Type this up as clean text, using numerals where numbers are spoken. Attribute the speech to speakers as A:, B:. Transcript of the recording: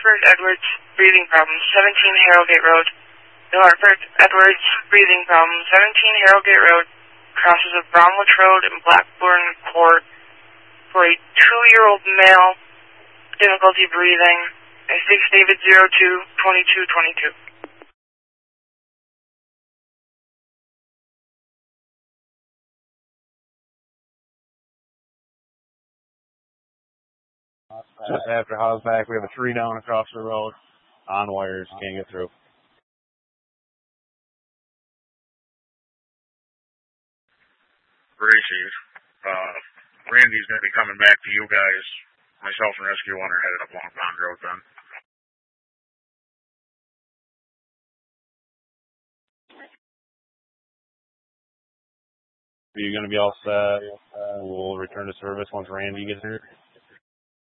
A: Hartford Edwards, breathing problems, 17 Harrogate Road. New Hartford Edwards, breathing problems, 17 Harrogate Road, crosses of Bromwich Road and Blackburn Court for a 2-year-old male, difficulty breathing, a 6 David 02-2222.
B: Just after Hosback, we have a tree down across the road on wires, can't get through.
C: Chief. Randy's going to be coming back to you guys. Myself and Rescue 1 are headed up Long Pond Road then.
B: Are you going to be all set? We'll return to service once Randy gets here.